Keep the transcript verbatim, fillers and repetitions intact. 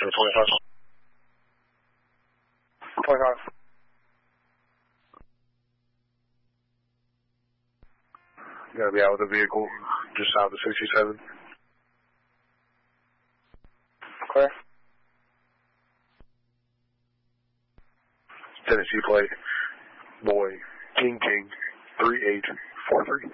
twenty-five. twenty-five. Gotta be out with a vehicle just south of sixty-seven. Clear. Tennessee plate, boy, King King, three eight four three.